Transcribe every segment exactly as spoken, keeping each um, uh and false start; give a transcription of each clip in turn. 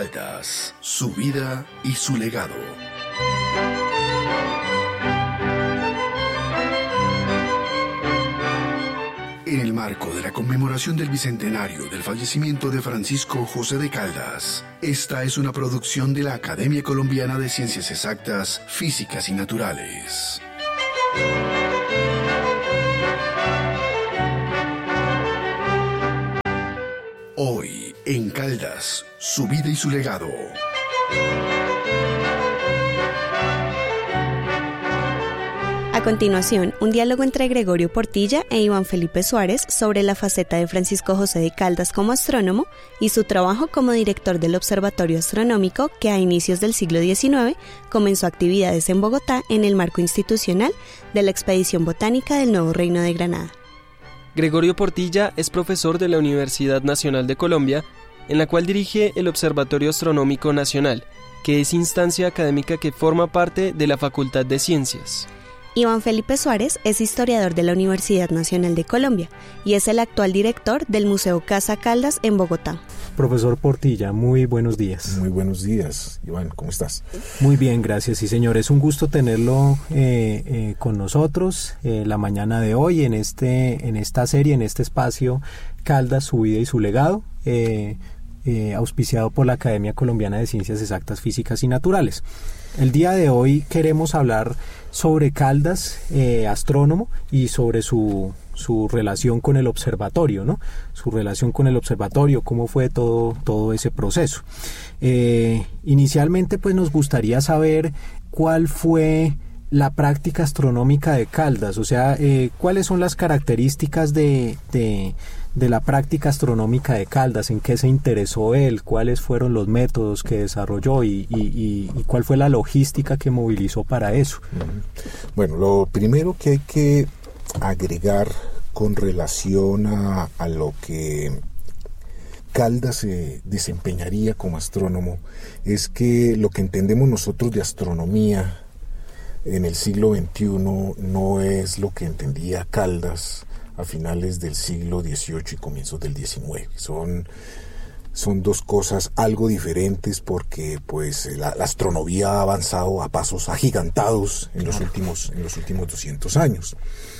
Caldas, su vida y su legado. En el marco de la conmemoración del bicentenario del fallecimiento de Francisco José de Caldas, esta es una producción de la Academia Colombiana de Ciencias Exactas, Físicas y Naturales. Hoy, en Caldas, su vida y su legado. A continuación, un diálogo entre Gregorio Portilla e Iván Felipe Suárez sobre la faceta de Francisco José de Caldas como astrónomo y su trabajo como director del Observatorio Astronómico que a inicios del siglo diecinueve comenzó actividades en Bogotá en el marco institucional de la Expedición Botánica del Nuevo Reino de Granada. Gregorio Portilla es profesor de la Universidad Nacional de Colombia, en la cual dirige el Observatorio Astronómico Nacional, que es instancia académica que forma parte de la Facultad de Ciencias. Iván Felipe Suárez es historiador de la Universidad Nacional de Colombia y es el actual director del Museo Casa Caldas en Bogotá. Profesor Portilla, muy buenos días. Muy buenos días, Iván, ¿cómo estás? Muy bien, gracias, sí señor. Es un gusto tenerlo eh, eh, con nosotros eh, la mañana de hoy en, este, en esta serie, en este espacio Caldas, su vida y su legado, eh, eh, auspiciado por la Academia Colombiana de Ciencias Exactas, Físicas y Naturales. El día de hoy queremos hablar sobre Caldas, eh, astrónomo, y sobre su, su relación con el observatorio, ¿no? Su relación con el observatorio, cómo fue todo, todo ese proceso. Eh, inicialmente, pues nos gustaría saber cuál fue la práctica astronómica de Caldas, o sea, eh, cuáles son las características de, de, de la práctica astronómica de Caldas, en qué se interesó él, cuáles fueron los métodos que desarrolló y, y, y, y cuál fue la logística que movilizó para eso. Bueno, lo primero que hay que agregar con relación a, a lo que Caldas se desempeñaría como astrónomo es que lo que entendemos nosotros de astronomía en el siglo veintiuno no es lo que entendía Caldas a finales del siglo dieciocho y comienzos del diecinueve. Son, son dos cosas algo diferentes porque pues la, la astronomía ha avanzado a pasos agigantados en los últimos, en los últimos doscientos años.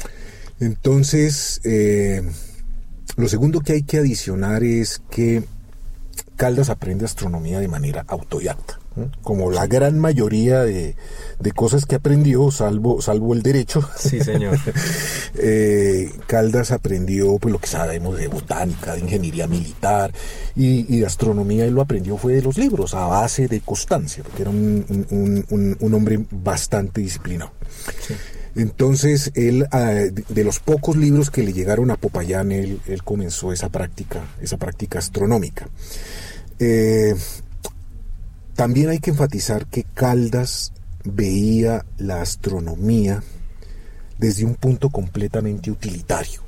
Entonces, eh, lo segundo que hay que adicionar es que Caldas aprende astronomía de manera autodidacta, ¿no? Como la gran mayoría de, de cosas que aprendió, salvo, salvo el derecho. Sí, señor. eh, Caldas aprendió pues lo que sabemos de botánica, de ingeniería militar y, y de astronomía. Él lo aprendió fue de los libros, a base de constancia, porque era un, un, un, un hombre bastante disciplinado. Sí. Entonces, él, de los pocos libros que le llegaron a Popayán, él, él comenzó esa práctica, esa práctica astronómica. Eh, también hay que enfatizar que Caldas veía la astronomía desde un punto completamente utilitario.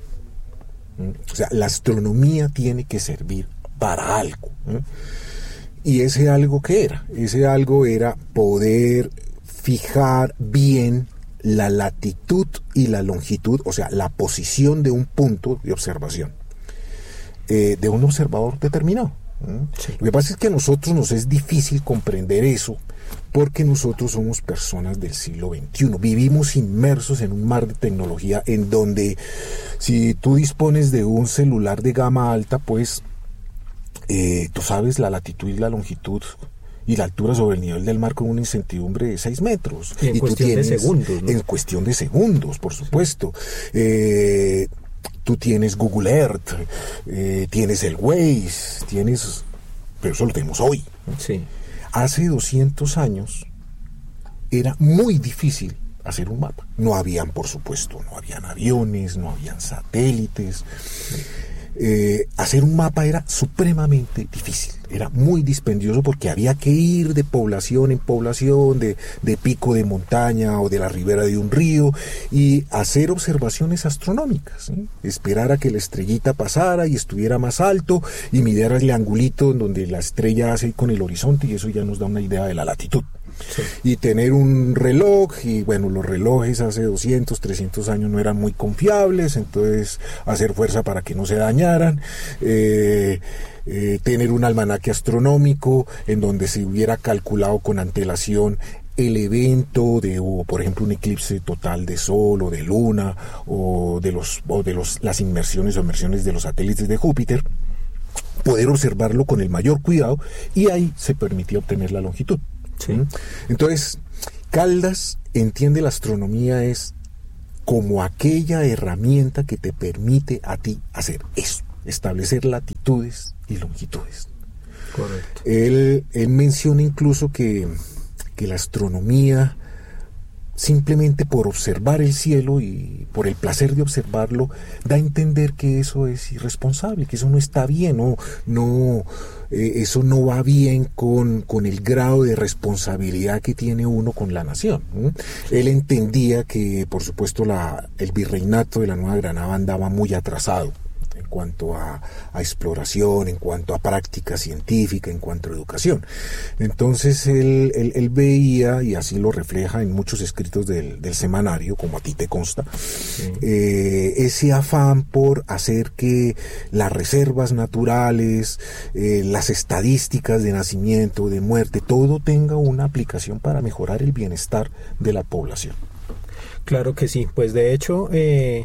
O sea, la astronomía tiene que servir para algo, ¿no? Y ese algo, ¿qué era? Ese algo era poder fijar bien la latitud y la longitud, o sea, la posición de un punto de observación, eh, de un observador determinado. Sí. Lo que pasa es que a nosotros nos es difícil comprender eso porque nosotros somos personas del siglo veintiuno, vivimos inmersos en un mar de tecnología en donde si tú dispones de un celular de gama alta, pues eh, tú sabes la latitud y la longitud y la altura sobre el nivel del mar con una incertidumbre de seis metros. Y en y cuestión tú tienes, de segundos, ¿no? En cuestión de segundos, por supuesto. Eh, tú tienes Google Earth, eh, tienes el Waze, tienes... Pero eso lo tenemos hoy. Sí. Hace doscientos años era muy difícil hacer un mapa. No habían, por supuesto, no habían aviones, no habían satélites. Sí. Eh, hacer un mapa era supremamente difícil, era muy dispendioso porque había que ir de población en población, de, de pico de montaña o de la ribera de un río y hacer observaciones astronómicas, ¿sí? Esperar a que la estrellita pasara y estuviera más alto y mirar el angulito en donde la estrella hace con el horizonte y eso ya nos da una idea de la latitud. Sí. Y tener un reloj, y bueno, los relojes hace doscientos, trescientos años no eran muy confiables, entonces hacer fuerza para que no se dañaran, eh, eh, tener un almanaque astronómico en donde se hubiera calculado con antelación el evento de, o, por ejemplo, un eclipse total de Sol o de Luna, o de los o de los las inmersiones o emersiones de los satélites de Júpiter, poder observarlo con el mayor cuidado, y ahí se permitía obtener la longitud. Sí. ¿Mm? Entonces, Caldas entiende la astronomía es como aquella herramienta que te permite a ti hacer eso, establecer latitudes y longitudes. Correcto. Él, él menciona incluso que que la astronomía, simplemente por observar el cielo y por el placer de observarlo, da a entender que eso es irresponsable, que eso no está bien, no, no, eh, eso no va bien con, con el grado de responsabilidad que tiene uno con la nación. ¿eh? Él entendía que, por supuesto, la, el virreinato de la Nueva Granada andaba muy atrasado en cuanto a, a exploración, en cuanto a práctica científica, en cuanto a educación. Entonces él, él, él veía, y así lo refleja en muchos escritos del, del semanario, como a ti te consta, sí. eh, ese afán por hacer que las reservas naturales, eh, las estadísticas de nacimiento, de muerte, todo tenga una aplicación para mejorar el bienestar de la población. Claro que sí, pues de hecho... Eh...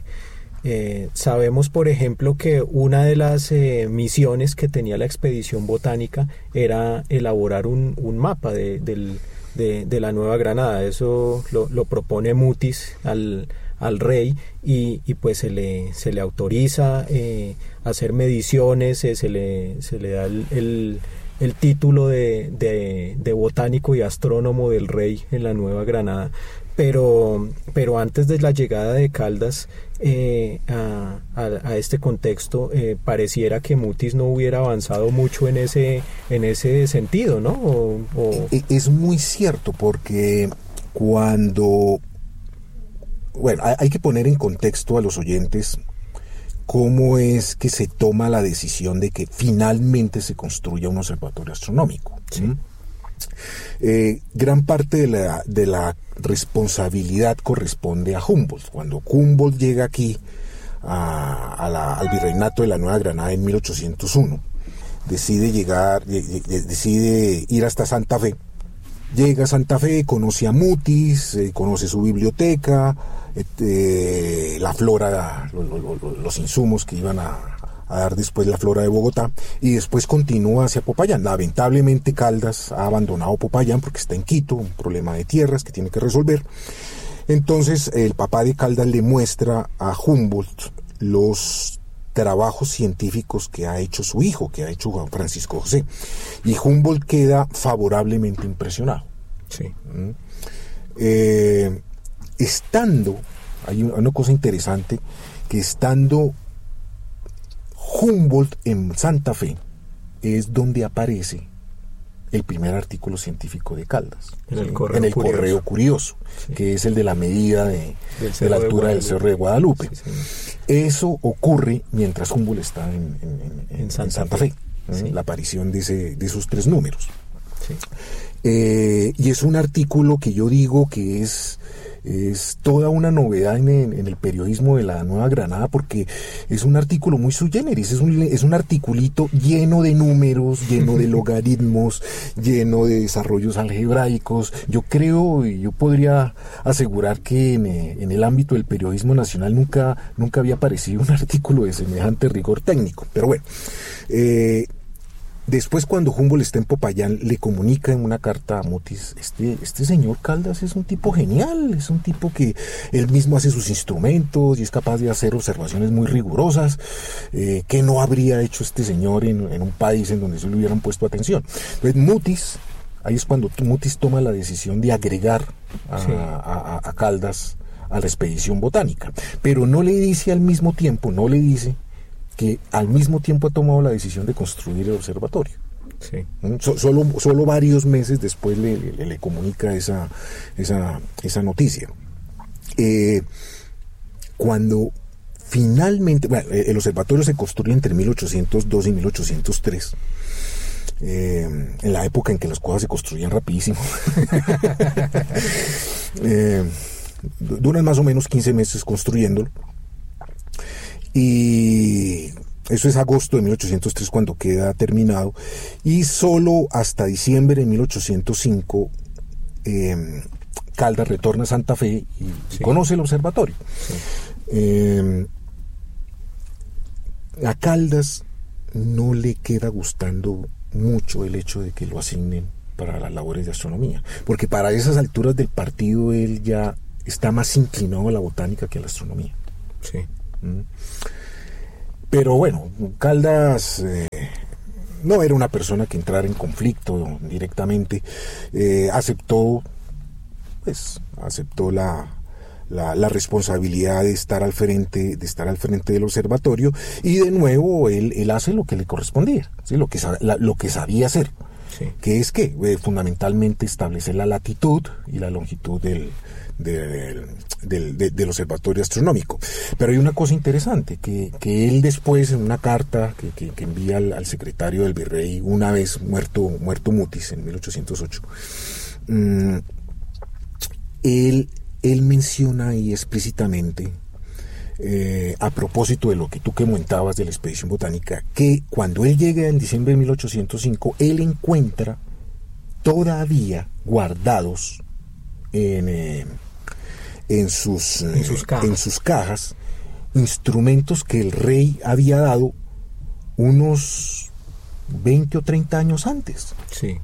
Eh, sabemos, por ejemplo, que una de las eh, misiones que tenía la expedición botánica era elaborar un, un mapa de, del, de, de la Nueva Granada. Eso lo, lo propone Mutis al, al rey, y, y pues se le, se le autoriza eh, hacer mediciones, eh, se, le, se le da el, el, el título de, de, de botánico y astrónomo del rey en la Nueva Granada. Pero, pero antes de la llegada de Caldas eh, a, a, a este contexto, eh, pareciera que Mutis no hubiera avanzado mucho en ese, en ese sentido, ¿no? O, o... Es muy cierto, porque cuando... Bueno, hay que poner en contexto a los oyentes cómo es que se toma la decisión de que finalmente se construya un observatorio astronómico. Sí. ¿Mm? Eh, gran parte de la, de la responsabilidad corresponde a Humboldt. Cuando Humboldt llega aquí a, a la, al virreinato de la Nueva Granada en mil ochocientos uno, decide llegar, decide ir hasta Santa Fe. Llega a Santa Fe, conoce a Mutis, eh, conoce su biblioteca, eh, la flora, lo, lo, lo, los insumos que iban a, a dar después la flora de Bogotá, y después continúa hacia Popayán. Lamentablemente Caldas ha abandonado Popayán porque está en Quito, un problema de tierras que tiene que resolver. Entonces el papá de Caldas le muestra a Humboldt los trabajos científicos que ha hecho su hijo, que ha hecho Juan Francisco José, y Humboldt queda favorablemente impresionado. Sí. ¿Mm? Eh, estando, hay una cosa interesante, que estando Humboldt en Santa Fe es donde aparece el primer artículo científico de Caldas, en el Correo, en el curioso. correo curioso, sí. Que es el de la medida de, de la altura de del Cerro de Guadalupe. Sí, sí. Eso ocurre mientras Humboldt está en, en, en, en Santa, en Santa Fe, Fe sí. La aparición de, ese, de esos tres números. Sí. Eh, y es un artículo que yo digo que es es toda una novedad en el, en el periodismo de la Nueva Granada, porque es un artículo muy sui generis, es un, es un articulito lleno de números, lleno de logaritmos, lleno de desarrollos algebraicos. Yo creo, y yo podría asegurar que en, en el ámbito del periodismo nacional nunca, nunca había aparecido un artículo de semejante rigor técnico. Pero bueno, eh, después, cuando Humboldt está en Popayán, le comunica en una carta a Mutis: este, este señor Caldas es un tipo genial, es un tipo que él mismo hace sus instrumentos y es capaz de hacer observaciones muy rigurosas, eh, que no habría hecho este señor en, en un país en donde se le hubieran puesto atención. Entonces Mutis, ahí es cuando Mutis toma la decisión de agregar a, sí. a, a, a Caldas a la expedición botánica, pero no le dice al mismo tiempo, no le dice que al mismo tiempo ha tomado la decisión de construir el observatorio. Sí. So, solo, solo varios meses después le, le, le comunica esa, esa, esa noticia. Eh, cuando finalmente, bueno, el observatorio se construye entre mil ochocientos dos y mil ochocientos tres. eh, en la época en que las cosas se construían rapidísimo. eh, duran más o menos quince meses construyéndolo. Y eso es agosto de mil ochocientos tres cuando queda terminado. Y solo hasta diciembre de mil ochocientos cinco eh, Caldas retorna a Santa Fe y, sí. y conoce el observatorio. Sí. Eh, a Caldas no le queda gustando mucho el hecho de que lo asignen para las labores de astronomía, porque para esas alturas del partido él ya está más inclinado a la botánica que a la astronomía. Sí. ¿Mm? Pero bueno, Caldas eh, no era una persona que entrara en conflicto directamente, eh, aceptó pues aceptó la, la, la responsabilidad de estar al frente, de estar al frente del observatorio, y de nuevo él, él hace lo que le correspondía, ¿sí? lo, que, la, lo que sabía hacer, sí. que es que eh, fundamentalmente establecer la latitud y la longitud del, del, del, del, del observatorio astronómico. Pero hay una cosa interesante, que, que él después en una carta que, que, que envía al, al secretario del virrey, una vez muerto, muerto Mutis en mil ochocientos ocho, mmm, Él, él menciona ahí explícitamente, eh, a propósito de lo que tú comentabas de la expedición botánica, que cuando él llega en diciembre de mil ochocientos cinco, él encuentra todavía guardados en, eh, en, sus, en, eh, sus cajas. en sus cajas instrumentos que el rey había dado unos veinte o treinta años antes. Sí,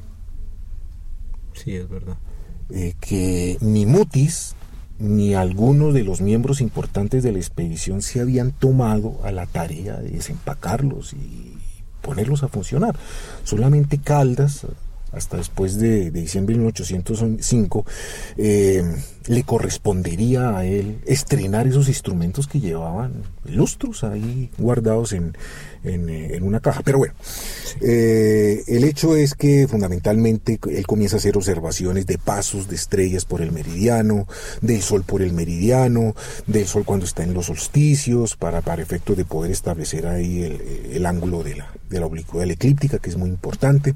sí, es verdad. Eh, que ni Mutis ni algunos de los miembros importantes de la expedición se habían tomado a la tarea de desempacarlos y ponerlos a funcionar. Solamente Caldas, hasta después de, de diciembre de mil ochocientos cinco, eh, le correspondería a él estrenar esos instrumentos que llevaban lustros ahí guardados en, en, en una caja. Pero bueno, sí. eh, el hecho es que fundamentalmente él comienza a hacer observaciones de pasos de estrellas por el meridiano, del sol por el meridiano, del sol cuando está en los solsticios, para, para efectos de poder establecer ahí el, el ángulo de la, de la oblicuidad de la eclíptica, que es muy importante.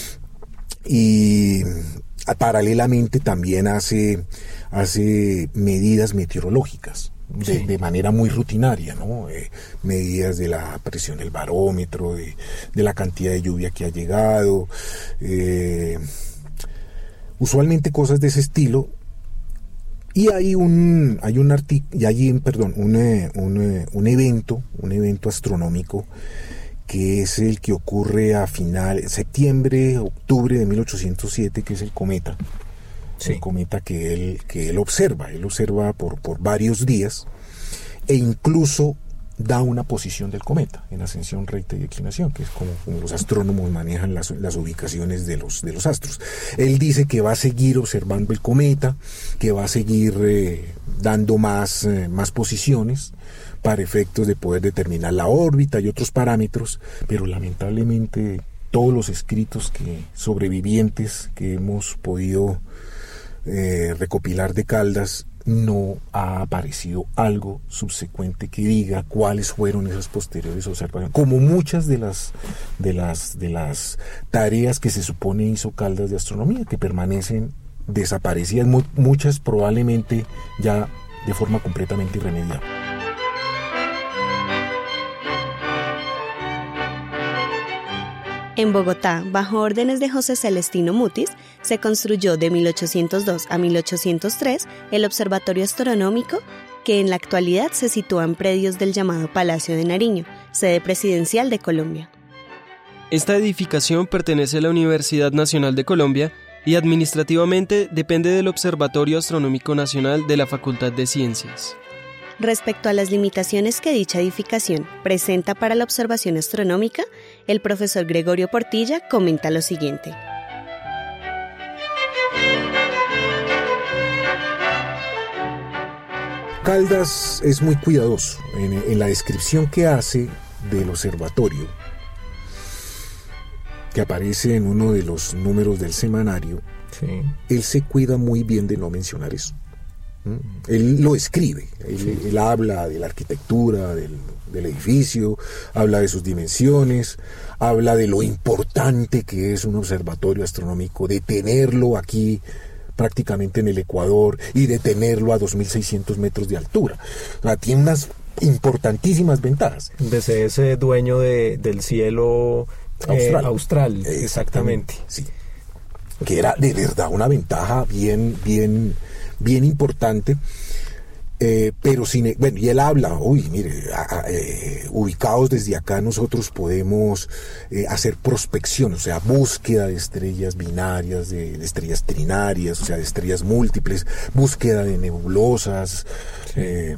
Y paralelamente también hace, hace medidas meteorológicas de, sí. de manera muy rutinaria, ¿no? Eh, medidas de la presión del barómetro, de, de la cantidad de lluvia que ha llegado, eh, usualmente cosas de ese estilo. Y hay un, hay un artículo, y hay, perdón, un, un, un evento, un evento astronómico, que es el que ocurre a final, septiembre, octubre de mil ochocientos siete, que es el cometa. Sí. El cometa que él, que él observa. Él observa por, por varios días e incluso da una posición del cometa en ascensión, recta y declinación, que es como, como los astrónomos manejan las, las ubicaciones de los, de los astros. Él dice que va a seguir observando el cometa, que va a seguir eh, dando más, eh, más posiciones para efectos de poder determinar la órbita y otros parámetros, pero lamentablemente todos los escritos que sobrevivientes que hemos podido eh, recopilar de Caldas, no ha aparecido algo subsecuente que diga cuáles fueron esas posteriores observaciones, como muchas de las de las de las tareas que se supone hizo Caldas de astronomía, que permanecen desaparecidas, mu- muchas probablemente ya de forma completamente irremediable. En Bogotá, bajo órdenes de José Celestino Mutis, se construyó de mil ochocientos dos a mil ochocientos tres el Observatorio Astronómico, que en la actualidad se sitúa en predios del llamado Palacio de Nariño, sede presidencial de Colombia. Esta edificación pertenece a la Universidad Nacional de Colombia y administrativamente depende del Observatorio Astronómico Nacional de la Facultad de Ciencias. Respecto a las limitaciones que dicha edificación presenta para la observación astronómica, el profesor Gregorio Portilla comenta lo siguiente. Caldas es muy cuidadoso en, en la descripción que hace del observatorio, que aparece en uno de los números del semanario. Sí. Él se cuida muy bien de no mencionar eso. ¿Mm? Él lo escribe, él, sí. él habla de la arquitectura del, del edificio, habla de sus dimensiones, habla de lo importante que es un observatorio astronómico, de tenerlo aquí prácticamente en el Ecuador y de tenerlo a dos mil seiscientos metros de altura. O sea, tiene unas importantísimas ventajas. De ser ese dueño de, del cielo austral, eh, austral exactamente. exactamente. Sí. Que era de verdad una ventaja bien, bien, bien importante. Eh, pero sin, bueno, y él habla, uy, mire, a, a, eh, ubicados desde acá nosotros podemos eh, hacer prospección, o sea, búsqueda de estrellas binarias, de, de estrellas trinarias, o sea, de estrellas múltiples, búsqueda de nebulosas, sí. eh,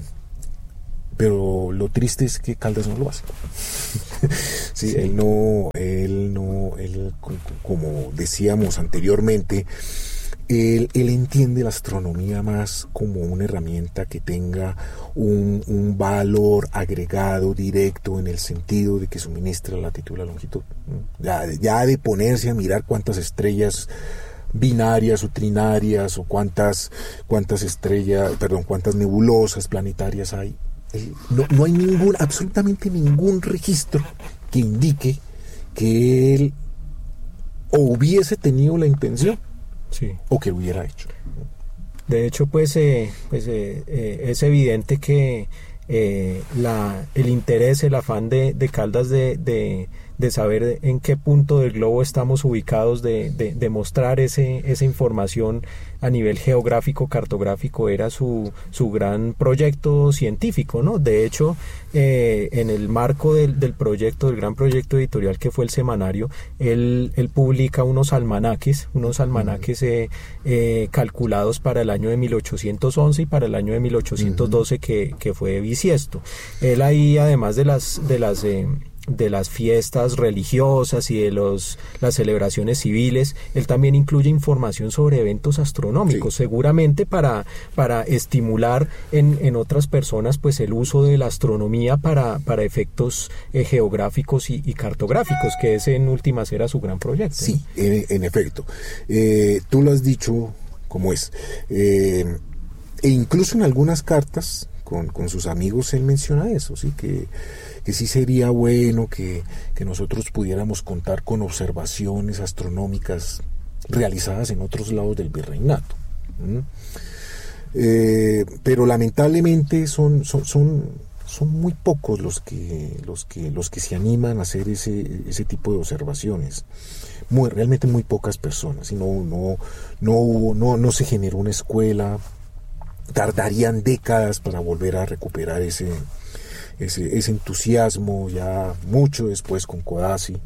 pero lo triste es que Caldas no lo hace. sí, sí. Él no, él no, él, como decíamos anteriormente, Él, él entiende la astronomía más como una herramienta que tenga un, un valor agregado directo en el sentido de que suministra la latitud y la longitud. Ya, ya de ponerse a mirar cuántas estrellas binarias o trinarias o cuántas, cuántas estrellas, perdón, cuántas nebulosas planetarias hay. No, no hay ningún, absolutamente ningún registro que indique que él o hubiese tenido la intención sí. o que lo hubiera hecho. De hecho, pues, eh, pues eh, eh, es evidente que eh, la, el interés, el afán de, de Caldas de, de, de saber en qué punto del globo estamos ubicados, de, de, de mostrar ese, esa información a nivel geográfico, cartográfico, era su, su gran proyecto científico, ¿no? De hecho, eh, en el marco del, del proyecto, del gran proyecto editorial que fue el semanario, él, él publica unos almanaques, unos almanaques eh, eh, calculados para el año de mil ochocientos once y para el año de mil ochocientos doce uh-huh. que, que fue bisiesto. Él ahí, además de las, de las eh, de las fiestas religiosas y de los las celebraciones civiles, él también incluye información sobre eventos astronómicos, sí. seguramente para, para estimular en, en otras personas pues el uso de la astronomía para, para efectos eh, geográficos y, y cartográficos, que ese en últimas era su gran proyecto. Sí, ¿no? en, en efecto. Eh, tú lo has dicho como es. Eh, e incluso en algunas cartas con, con sus amigos él menciona eso, sí, que que sí sería bueno que, que nosotros pudiéramos contar con observaciones astronómicas realizadas en otros lados del virreinato. ¿Mm? Eh, pero lamentablemente son, son, son, son muy pocos los que, los que, los que se animan a hacer ese, ese tipo de observaciones. Muy, realmente muy pocas personas. Y no, no, no, hubo, no, no se generó una escuela. Tardarían décadas para volver a recuperar ese Ese, ese entusiasmo, ya mucho después con Codazzi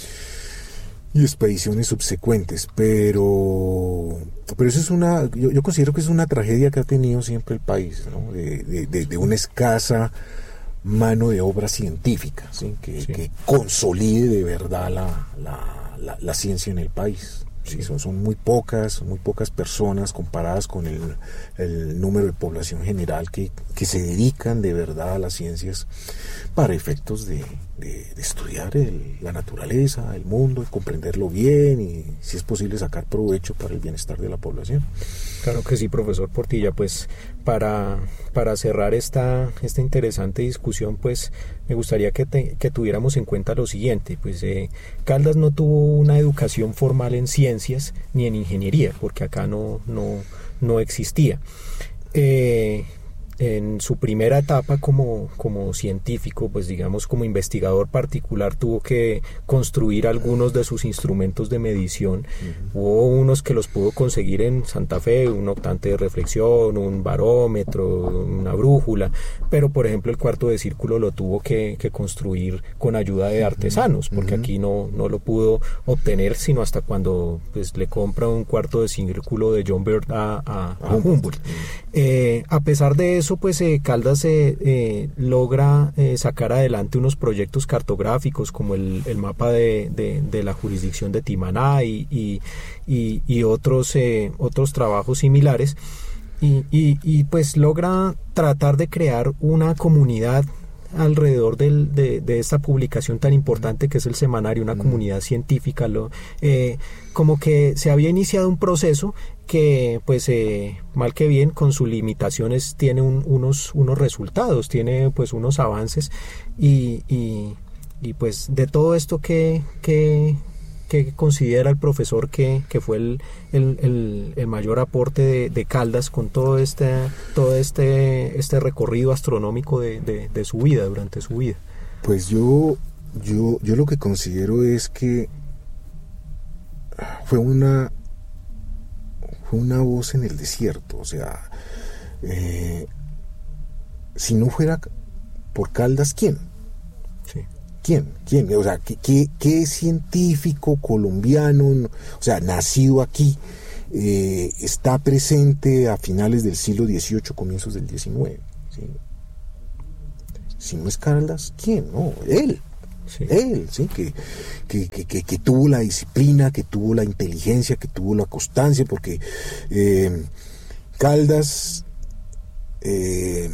y expediciones subsecuentes, pero pero eso es una, yo, yo considero que es una tragedia que ha tenido siempre el país, ¿no? de, de, de, de una escasa mano de obra científica, ¿sí? Que, sí. que consolide de verdad la, la, la, la ciencia en el país. Sí, son, son muy pocas, muy pocas personas comparadas con el, el número de población general que, que se dedican de verdad a las ciencias para efectos de, de, de estudiar el, la naturaleza, el mundo, y comprenderlo bien y, si es posible, sacar provecho para el bienestar de la población. Claro que sí, profesor Portilla. Pues para, para cerrar esta, esta interesante discusión, pues me gustaría que, te, que tuviéramos en cuenta lo siguiente. Pues eh, Caldas no tuvo una educación formal en ciencias ni en ingeniería, porque acá no, no, no existía. Eh, en su primera etapa como, como científico, pues digamos como investigador particular, tuvo que construir algunos de sus instrumentos de medición. Uh-huh. Hubo unos que los pudo conseguir en Santa Fe, un octante de reflexión, un barómetro, una brújula, pero por ejemplo el cuarto de círculo lo tuvo que, que construir con ayuda de artesanos, porque uh-huh. aquí no, no lo pudo obtener sino hasta cuando pues le compra un cuarto de círculo de John Bird a, a, a Humboldt. Eh, a pesar de eso, pues eh, Caldas eh, eh, logra eh, sacar adelante unos proyectos cartográficos como el, el mapa de, de, de la jurisdicción de Timaná y, y, y, y otros, eh, otros trabajos similares y, y, y pues logra tratar de crear una comunidad alrededor del, de, de esta publicación tan importante que es el semanario, una mm. comunidad científica, lo, eh, como que se había iniciado un proceso que, pues, eh, mal que bien, con sus limitaciones, tiene un, unos, unos resultados, tiene pues unos avances, y, y, y pues de todo esto que... que ¿qué considera el profesor que, que fue el, el, el, el mayor aporte de, de Caldas con todo este, todo este, este recorrido astronómico de, de, de su vida, durante su vida? Pues yo, yo, yo lo que considero es que fue una, fue una voz en el desierto. O sea, eh, si no fuera por Caldas, ¿quién? Sí. ¿Quién? ¿Quién? O sea, ¿qué, qué, qué científico colombiano, o sea, nacido aquí, eh, está presente a finales del siglo dieciocho, comienzos del diecinueve? ¿Sí? Si no es Caldas, ¿quién? No, él. Sí. Él, ¿sí? Que, que, que, que, que tuvo la disciplina, que tuvo la inteligencia, que tuvo la constancia, porque eh, Caldas... Eh,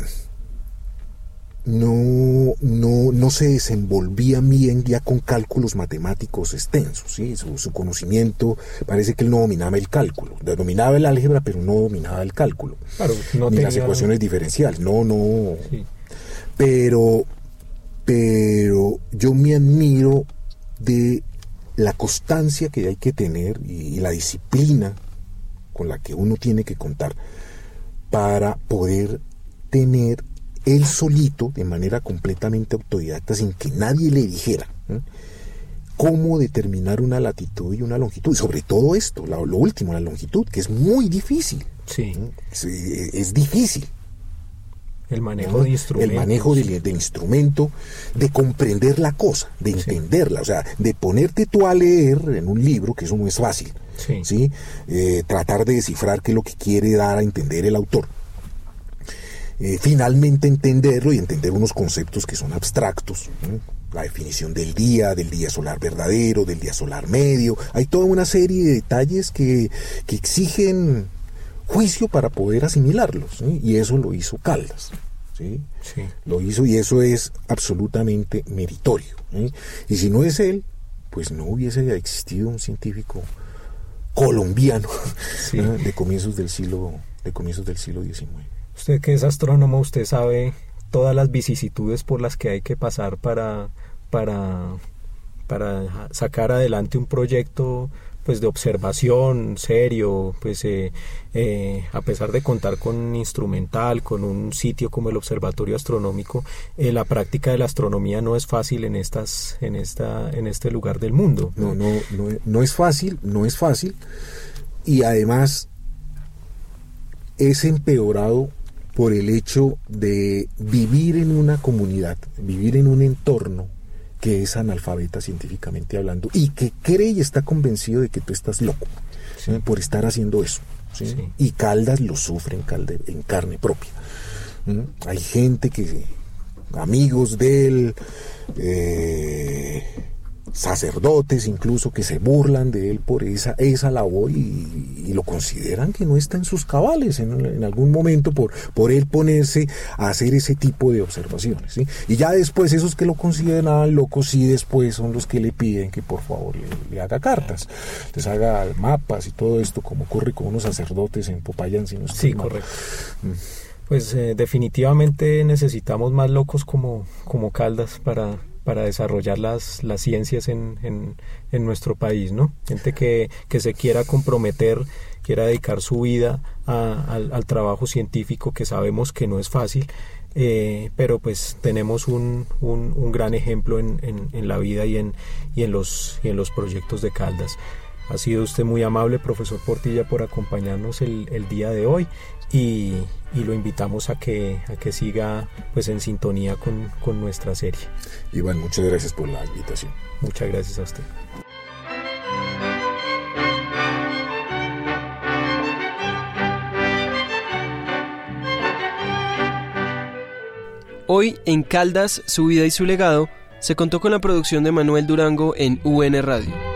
No, no, no se desenvolvía bien ya con cálculos matemáticos extensos, ¿sí? Su, su conocimiento, parece que él no dominaba el cálculo, dominaba el álgebra, pero no dominaba el cálculo, claro, no ni tenía... las ecuaciones diferenciales, no, no, sí. pero, pero yo me admiro de la constancia que hay que tener y, y la disciplina con la que uno tiene que contar para poder tener él solito, de manera completamente autodidacta, sin que nadie le dijera ¿eh? cómo determinar una latitud y una longitud, y sobre todo esto, lo, lo último, la longitud, que es muy difícil. Sí. ¿eh? Es, es difícil. El manejo ¿no? de instrumentos. El manejo del, del instrumento, de comprender la cosa, de entenderla, sí. O sea, de ponerte tú a leer en un libro, que eso no es fácil, sí. ¿sí? Eh, tratar de descifrar qué es lo que quiere dar a entender el autor. Eh, finalmente entenderlo y entender unos conceptos que son abstractos, ¿eh? La definición del día, del día solar verdadero, del día solar medio, hay toda una serie de detalles que, que exigen juicio para poder asimilarlos, ¿sí? Y eso lo hizo Caldas, ¿sí? Sí. Lo hizo, y eso es absolutamente meritorio, ¿sí? Y si no es él, pues no hubiese existido un científico colombiano, sí. ¿eh? de comienzos del siglo de comienzos del siglo diecinueve. Usted que es astrónomo, usted sabe todas las vicisitudes por las que hay que pasar para, para, para sacar adelante un proyecto pues de observación serio, pues eh, eh, a pesar de contar con un instrumental, con un sitio como el Observatorio Astronómico, eh, la práctica de la astronomía no es fácil en estas, en esta, en este lugar del mundo. No, no, no, no es fácil, no es fácil, y además es empeorado por el hecho de vivir en una comunidad, vivir en un entorno que es analfabeta científicamente hablando y que cree y está convencido de que tú estás loco, sí. ¿eh? por estar haciendo eso, ¿sí? Sí. Y Caldas lo sufre en, calde, en carne propia. ¿eh? Hay gente que, amigos de él, eh, sacerdotes incluso, que se burlan de él por esa, esa labor y, y lo consideran que no está en sus cabales en, en algún momento por, por él ponerse a hacer ese tipo de observaciones, ¿sí? Y ya después esos que lo consideran locos, sí, después son los que le piden que por favor le, le haga cartas, les haga mapas y todo esto, como ocurre con unos sacerdotes en Popayán, si no estoy Sí, mal. correcto. Mm. Pues eh, definitivamente necesitamos más locos como, como Caldas para... para desarrollar las, las ciencias en, en, en nuestro país, ¿no? Gente que, que se quiera comprometer, quiera dedicar su vida a, al, al trabajo científico, que sabemos que no es fácil, eh, pero pues tenemos un, un, un gran ejemplo en, en, en la vida y en, y, en los, y en los proyectos de Caldas. Ha sido usted muy amable, profesor Portilla, por acompañarnos el, el día de hoy, y, y lo invitamos a que, a que siga pues en sintonía con, con nuestra serie. Iván, muchas gracias por la invitación. Muchas gracias a usted. Hoy en Caldas, su vida y su legado, se contó con la producción de Manuel Durango en U N Radio.